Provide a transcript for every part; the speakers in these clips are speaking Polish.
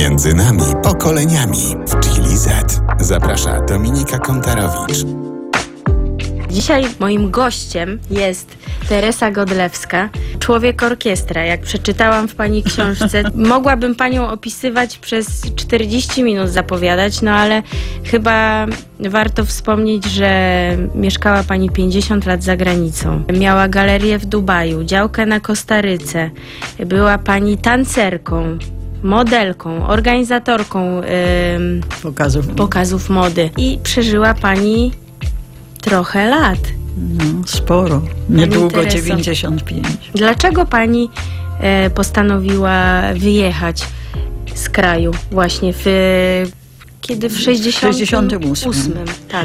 Między nami pokoleniami w Chili Z. Zaprasza Dominika Kontarowicz. Dzisiaj moim gościem jest Teresa Godlewska, człowiek orkiestra. Jak przeczytałam w pani książce, mogłabym panią opisywać przez 40 minut, zapowiadać, no ale chyba warto wspomnieć, że mieszkała pani 50 lat za granicą. Miała galerię w Dubaju, działkę na Kostaryce. Była pani tancerką, modelką, organizatorką pokazów mody. I przeżyła pani trochę lat. No, sporo. Niedługo Tereso, 95. Dlaczego pani postanowiła wyjechać z kraju właśnie kiedy w 68? Tak.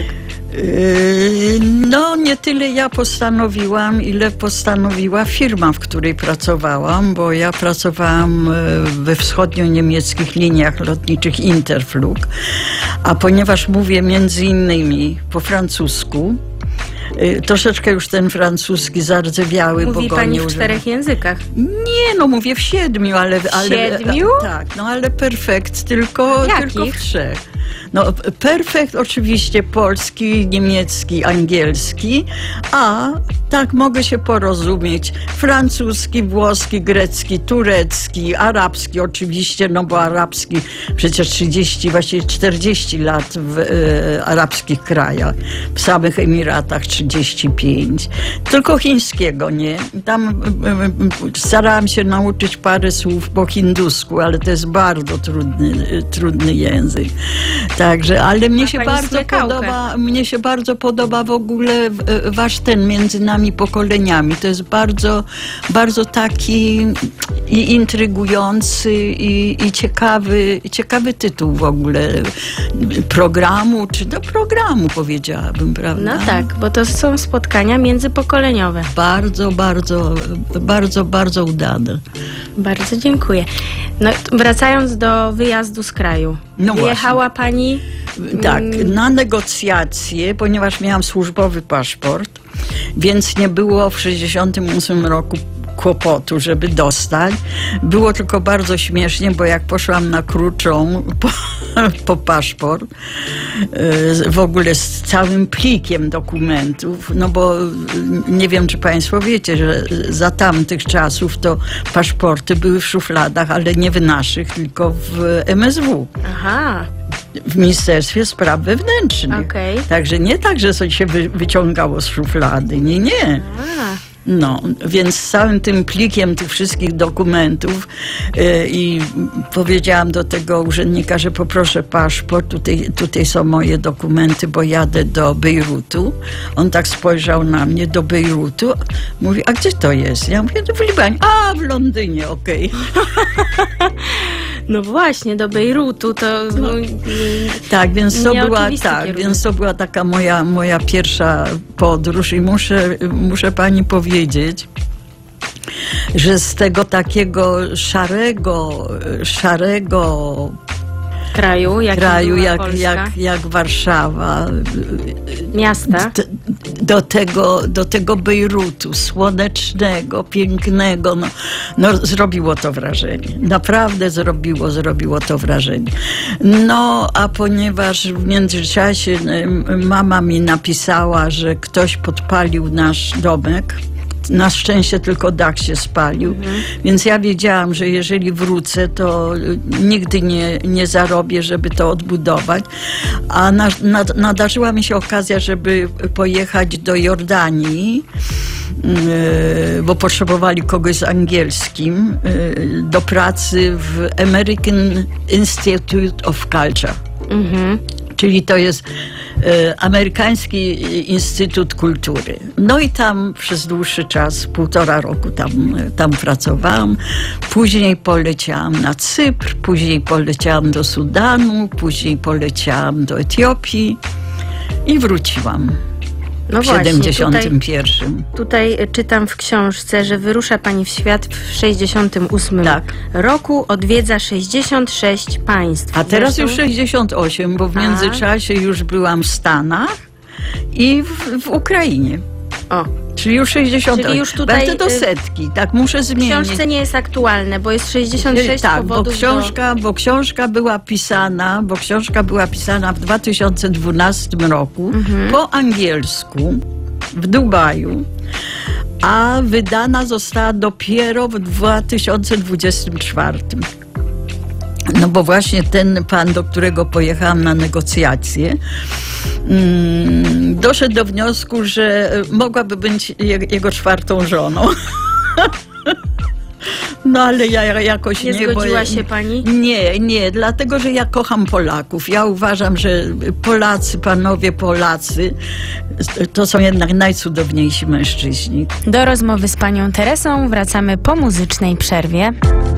No, nie tyle ja postanowiłam, ile postanowiła firma, w której pracowałam, bo ja pracowałam we wschodnio-niemieckich liniach lotniczych Interflug, a ponieważ mówię między innymi po francusku, troszeczkę już ten francuski zardzewiały. Mówi pani w 4 językach? Nie, no mówię w 7, ale... 7? Tak, no ale perfekt tylko w 3. No perfekt oczywiście polski, niemiecki, angielski, a tak mogę się porozumieć francuski, włoski, grecki, turecki, arabski oczywiście, no bo arabski przecież 30, właściwie 40 lat w arabskich krajach, w samych Emiratach 35. Tylko chińskiego nie. Tam starałam się nauczyć parę słów po hindusku, ale to jest bardzo trudny język. Także, ale mnie się bardzo podoba w ogóle wasz ten między nami pokoleniami. To jest bardzo, bardzo taki i intrygujący i ciekawy tytuł w ogóle programu, czy do programu powiedziałabym, prawda? No tak, bo to są spotkania międzypokoleniowe. Bardzo udane. Bardzo dziękuję. No, wracając do wyjazdu z kraju. No wyjechała pani... Tak, na negocjacje, ponieważ miałam służbowy paszport, więc nie było w 68 roku kłopotu, żeby dostać. Było tylko bardzo śmiesznie, bo jak poszłam na Kruczą po paszport, w ogóle z całym plikiem dokumentów, no bo nie wiem, czy państwo wiecie, że za tamtych czasów to paszporty były w szufladach, ale nie w naszych, tylko w MSW. Aha. W Ministerstwie Spraw Wewnętrznych. Okay. Także nie tak, że coś się wyciągało z szuflady. Nie. No, więc z całym tym plikiem tych wszystkich dokumentów i powiedziałam do tego urzędnika, że poproszę paszport, tutaj są moje dokumenty, bo jadę do Bejrutu. On tak spojrzał na mnie, do Bejrutu. Mówi, a gdzie to jest? Ja mówię, w Libanie. A, w Londynie, okej. No właśnie, do Bejrutu to... No, tak, więc to była taka moja pierwsza podróż i muszę pani powiedzieć, że z tego takiego szarego kraju jak Warszawa, miasta, do tego Bejrutu, słonecznego, pięknego, no zrobiło to wrażenie. Naprawdę zrobiło to wrażenie. No, a ponieważ w międzyczasie mama mi napisała, że ktoś podpalił nasz domek, na szczęście tylko dach się spalił, więc ja wiedziałam, że jeżeli wrócę, to nigdy nie zarobię, żeby to odbudować. A nadarzyła mi się okazja, żeby pojechać do Jordanii, bo potrzebowali kogoś z angielskim do pracy w American Institute of Culture. Czyli to jest Amerykański Instytut Kultury. No i tam przez dłuższy czas, 1,5 roku tam pracowałam. Później poleciałam na Cypr, później poleciałam do Sudanu, później poleciałam do Etiopii i wróciłam. No w 71. Tutaj czytam w książce, że wyrusza pani w świat w 68 roku, odwiedza 66 państw. A teraz już 68, bo w międzyczasie już byłam w Stanach i w Ukrainie. O, Czyli już 60. Czyli już tutaj, Będę do setki, tak muszę W zmienić. książce nie jest aktualne, bo jest 66 Tak, powodów bo książka była pisana w 2012 roku po angielsku w Dubaju, a wydana została dopiero w 2024. No bo właśnie ten pan, do którego pojechałam na negocjacje, doszedł do wniosku, że mogłaby być jego czwartą żoną. No ale ja jakoś Nie nie... zgodziła się pani? Nie, dlatego, że ja kocham Polaków. Ja uważam, że panowie Polacy, to są jednak najcudowniejsi mężczyźni. Do rozmowy z panią Teresą wracamy po muzycznej przerwie.